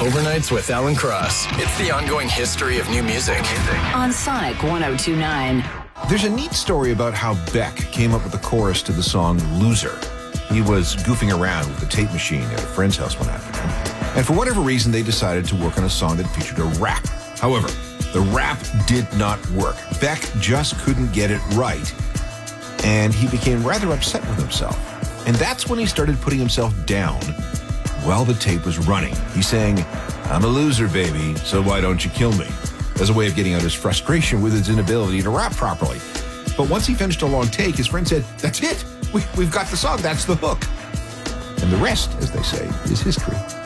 Overnights with Alan Cross. It's the ongoing history of new music. On Sonic 102.9. There's a neat story about how Beck came up with the chorus to the song Loser. He was goofing around with a tape machine at a friend's house one afternoon. And for whatever reason, they decided to work on a song that featured a rap. However, the rap did not work. Beck just couldn't get it right. And he became rather upset with himself. And that's when he started putting himself down while the tape was running. He sang, "I'm a loser, baby, so why don't you kill me?" as a way of getting out his frustration with his inability to rap properly. But once he finished a long take, his friend said, "That's it. We've got the song. That's the hook." And the rest, as they say, is history.